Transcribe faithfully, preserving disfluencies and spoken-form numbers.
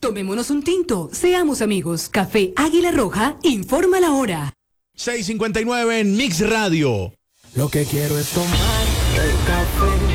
Tomémonos un tinto, seamos amigos. Café Águila Roja, informa la hora. seis cincuenta y nueve en Mix Radio. Lo que quiero es tomar el café